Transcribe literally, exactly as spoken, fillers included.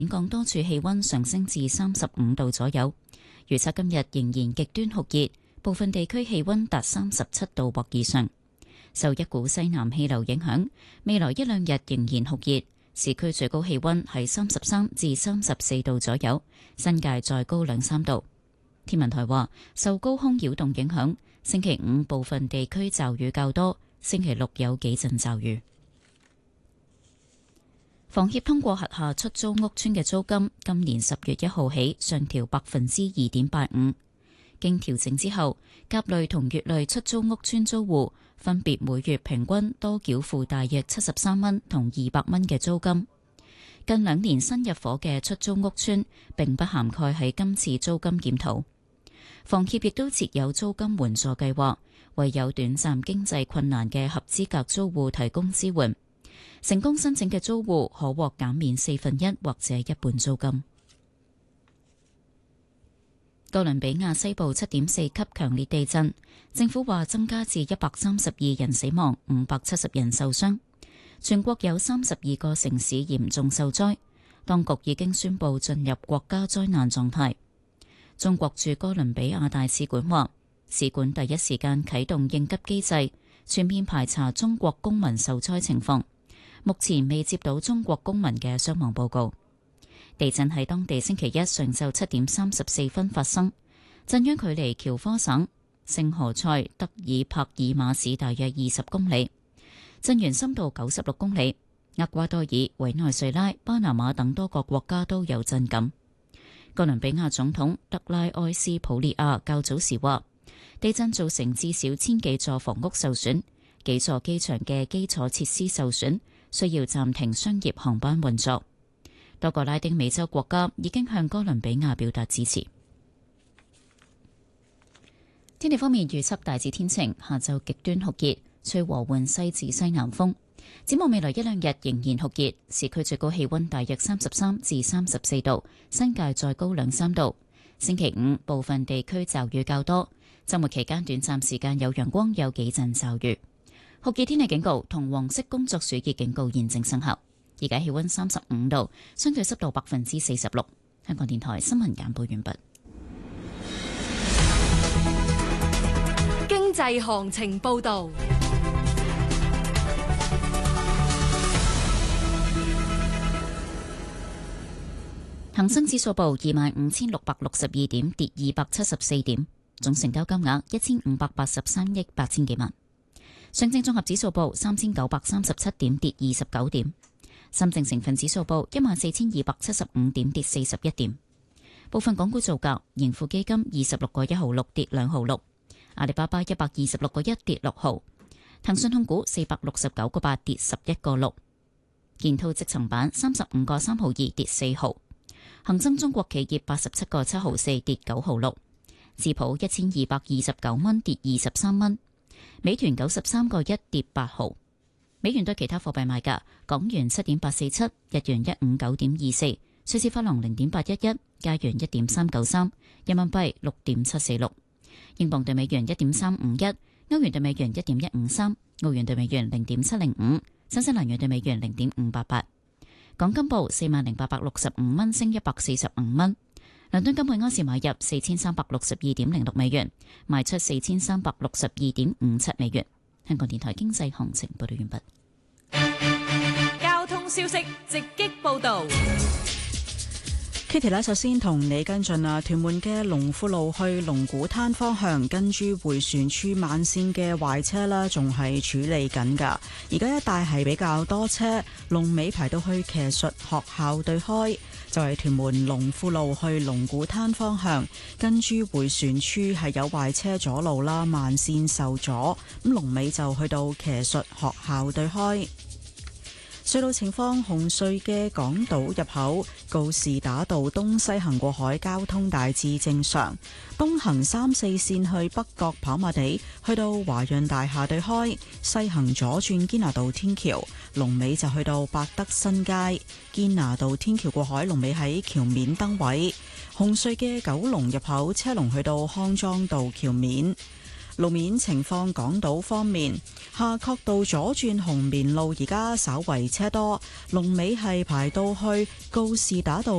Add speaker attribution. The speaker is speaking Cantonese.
Speaker 1: 本港多處氣溫上升至三十五度左右。預測今日仍然極端酷熱，部分地區氣溫達三十七度或以上。受一股西南氣流影響，未來一兩日仍然酷熱，市區最高氣溫係三十三至三十四度左右，新界再高兩三度。天文台話，受高空擾動影響，星期五部分地區驟雨較多，星期六有幾陣驟雨。房協通過轄下出租屋邨嘅租金，今年十月一號起上調百分之二點八五。經調整之後，甲類同乙類出租屋邨租戶分別每月平均多繳付大約七十三蚊同二百蚊嘅租金。近兩年新入伙嘅出租屋邨並不涵蓋喺今次租金檢討。房協亦都設有租金援助計劃，為有短暫經濟困難嘅合資格租戶提供支援。成功申請嘅租戶可獲減免四分一或者一半租金。哥倫比亞西部七點四級強烈地震，政府話增加至一百三十二人死亡，五百七十人受傷。全國有三十二個城市嚴重受災，當局已經宣布進入國家災難狀態。中國駐哥倫比亞大使館話，使館第一時間啟動應急機制，全面排查中國公民受災情況。目前未接到中國公民嘅傷亡報告。地震喺當地星期一上晝七點三十四分發生，震央距離喬科省聖何塞德爾帕爾馬市大約二十公里，震源深度九十六公里。厄瓜多爾、委內瑞拉、巴拿馬等多個國家都有震感。哥倫比亞總統德拉埃斯普列亞較早時話，地震造成至少千幾座房屋受損，幾座機場嘅基礎設施受損，需要暫停商業航班運作。多個拉丁美洲國家已經向哥倫比亞表達支持。天氣方面預測大致天晴，下晝極端酷熱，吹和緩西至西南風。展望未來一兩日仍然酷熱，市區最高氣溫大約三十三至三十四度，新界再高兩三度。星期五部分地區驟雨較多，週末期間短暫時間有陽光，有幾陣驟雨。酷熱天氣警告同黃色工作暑熱警告現正生效。而家氣溫三十五度，相對濕度百分之四十六。香港電台新聞簡報完畢。
Speaker 2: 經濟行情報道。
Speaker 1: 恒生指數報二萬五千六百六十二點，跌二百七十四點，總成交金額一千五百八十三億八千幾萬。上證綜合指數報三千九百三十七點，跌二十九點。深證成分指數報一萬四千二百七十五點，跌四十一點。部分港股造價，盈富基金二十六個一毫六，跌兩毫六；阿里巴巴一百二十六個一，跌六毫；騰訊控股四百六十九個八，跌十一個六；建滔積層板三十五個三毫二，跌四毫；恒生中國企業八十七個七毫四，跌九毫六；智普一千二百二十九蚊，跌二十三蚊；美團九十三個一，跌八毫。美元對其他貨幣賣價：港元七點八四七，日元一五九點二四，瑞士法郎零點八一一，加元一點三九三，人民幣六點七四六，英鎊對美元一點三五一，歐元對美元一點一五三，澳元對美元零點七零五，新西蘭元對美元零點五八八。港金報四萬零八百六十五蚊，升一百四十五蚊。倫敦金每安士買入四千三百六十二點零六美元，賣出四千三百六十二點五七美元。香港電台經濟行情報道完畢。
Speaker 2: 交通消息直擊報道。
Speaker 3: Kitty 呢，首先同你跟進啊，屯門嘅龍富路去龍鼓灘方向，跟住迴旋處慢線嘅壞車啦，仲係處理緊㗎。而家一帶係比較多車，龍尾排到去騎術學校對開，就係屯門龍富路去龍鼓灘方向，跟住迴旋處係有壞車阻路啦，慢線受阻，咁龍尾就去到騎術學校對開。隧道情況：紅隧嘅港島入口告士打道東西行過海交通大致正常，東行三四線去北角跑馬地去到華潤大廈對開，西行左轉堅拿道天橋，龍尾就去到百德新街。堅拿道天橋過海龍尾喺橋面燈位。紅隧嘅九龍入口車龍去到康莊道橋面。 路面情況，港島方面，夏慤道左轉紅棉路而家稍為車多，龍尾係排到去告士打道